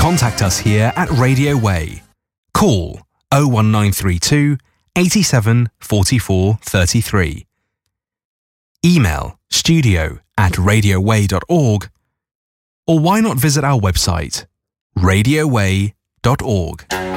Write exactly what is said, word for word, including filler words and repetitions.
contact us here at Radio Way. Call oh one nine three two, eighty-seven, forty-four, thirty-three. Email studio at radioway dot org, or why not visit our website, radioway dot org.